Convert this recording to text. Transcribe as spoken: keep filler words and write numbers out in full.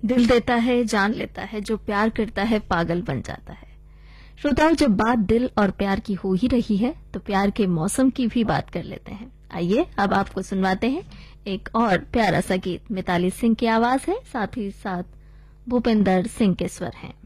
दिल देता है, जान लेता है, जो प्यार करता है पागल बन जाता है। श्रोताओं, जब बात दिल और प्यार की हो ही रही है तो प्यार के मौसम की भी बात कर लेते हैं। आइए अब आपको सुनवाते हैं एक और प्यारा सा गीत। मिताली सिंह की आवाज है, साथ ही साथ भूपेंद्र सिंह के स्वर हैं।